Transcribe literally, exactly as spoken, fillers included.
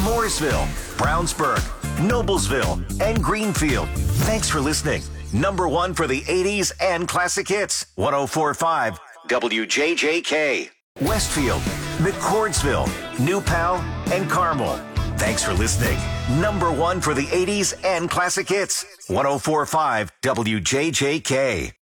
Mooresville, Brownsburg, Noblesville, and Greenfield. Thanks for listening. Number one for the eighties and classic hits. one oh four point five W J J K. Westfield, McCordsville, New Pal, and Carmel. Thanks for listening. Number one for the eighties and classic hits. one oh four point five W J J K.